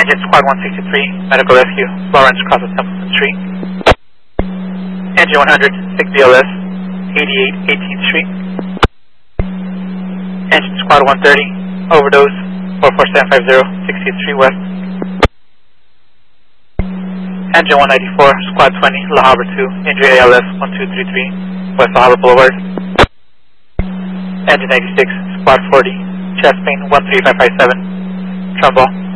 Engine Squad 163, Medical Rescue, Lawrence Cross of Templeton Street. Engine 100, SIG BLS, 88 18th Street. Engine Squad 130, Overdose, 44750, 60th Street West. Engine 194, Squad 20, La Habra 2, Injury ALS 1233, West La Habra Boulevard. Engine 96, Squad 40, Chest Pain 13557, Trumbull.